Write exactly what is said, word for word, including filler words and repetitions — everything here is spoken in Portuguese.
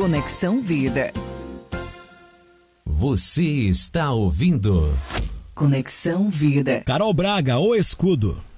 Conexão Vida. Você está ouvindo Conexão Vida. Carol Braga, o Escudo.